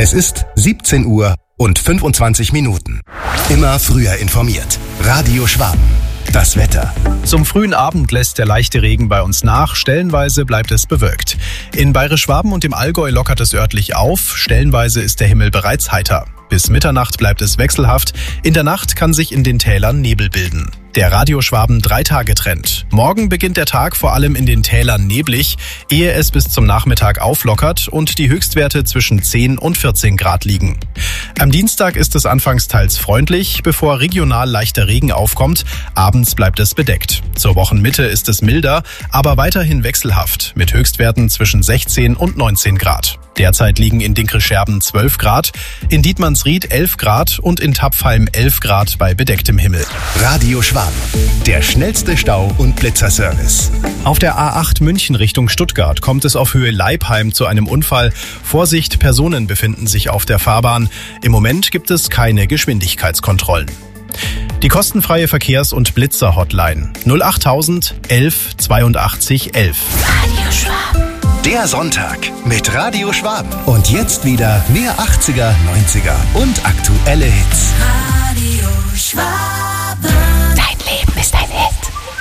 Es ist 17 Uhr und 25 Minuten. Immer früher informiert. Radio Schwaben. Das Wetter. Zum frühen Abend lässt der leichte Regen bei uns nach. Stellenweise bleibt es bewölkt. In Bayerisch-Schwaben und im Allgäu lockert es örtlich auf. Stellenweise ist der Himmel bereits heiter. Bis Mitternacht bleibt es wechselhaft. In der Nacht kann sich in den Tälern Nebel bilden. Der Radio Schwaben 3-Tage-Trend. Morgen beginnt der Tag vor allem in den Tälern neblig, ehe es bis zum Nachmittag auflockert und die Höchstwerte zwischen 10 und 14 Grad liegen. Am Dienstag ist es anfangs teils freundlich, bevor regional leichter Regen aufkommt. Abends bleibt es bedeckt. Zur Wochenmitte ist es milder, aber weiterhin wechselhaft, mit Höchstwerten zwischen 16 und 19 Grad. Derzeit liegen in Dinkelscherben 12 Grad, in Dietmannsried 11 Grad und in Tapfheim 11 Grad bei bedecktem Himmel. Radio Schwaben. Der schnellste Stau- und Blitzerservice. Auf der A8 München Richtung Stuttgart kommt es auf Höhe Leipheim zu einem Unfall. Vorsicht, Personen befinden sich auf der Fahrbahn. Im Moment gibt es keine Geschwindigkeitskontrollen. Die kostenfreie Verkehrs- und Blitzer-Hotline 08000 11 82 11. Radio Schwaben. Der Sonntag mit Radio Schwaben. Und jetzt wieder mehr 80er, 90er und aktuelle Hits. Radio Schwaben.